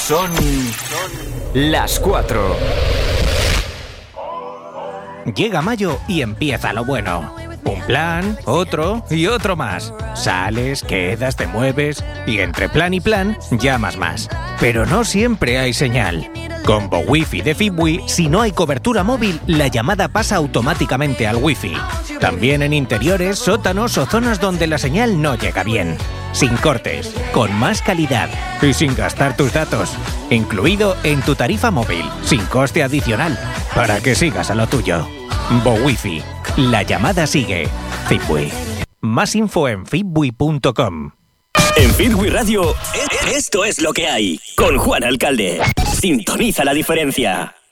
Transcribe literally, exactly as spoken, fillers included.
Son las cuatro. Llega mayo y empieza lo bueno. Un plan, otro y otro más. Sales, quedas, te mueves y entre plan y plan llamas más. Pero no siempre hay señal. Con BoWiFi de Fitwi, si no hay cobertura móvil, la llamada pasa automáticamente al Wi-Fi. También en interiores, sótanos o zonas donde la señal no llega bien. Sin cortes, con más calidad y sin gastar tus datos. Incluido en tu tarifa móvil, sin coste adicional, para que sigas a lo tuyo. BoWiFi. La llamada sigue. Fitwi. Más info en fitwi punto com. En Fitwi Radio, esto es lo que hay. Con Juan Alcalde. Sintoniza la diferencia.